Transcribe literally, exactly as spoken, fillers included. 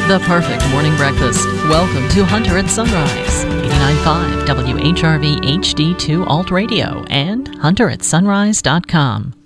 The perfect morning breakfast. Welcome to Hunter at Sunrise, eighty-nine point five W H R V H D two Alt Radio and hunter at sunrise dot com.